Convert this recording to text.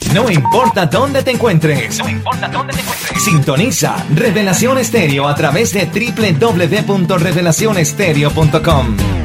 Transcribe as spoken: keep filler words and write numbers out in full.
No importa dónde te encuentres. No importa dónde te encuentres. Sintoniza Revelación Estéreo a través de doble u doble u doble u punto revelación estéreo punto com.